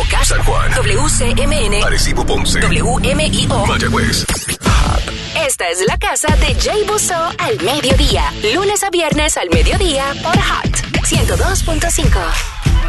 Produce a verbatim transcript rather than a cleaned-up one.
Moca, San Juan, W C M N, Arecibo, Ponce, W M I O, Mayagüez. Esta es la casa de Jay Busso al mediodía, lunes a viernes al mediodía por Hot ciento dos punto cinco.